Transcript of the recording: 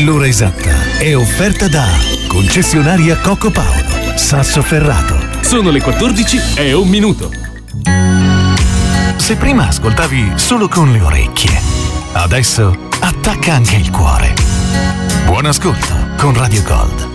L'ora esatta è offerta da Concessionaria Coco Paolo, Sassoferrato. Sono le 14:01. Se prima ascoltavi solo con le orecchie, adesso attacca anche il cuore. Buon ascolto con Radio Gold.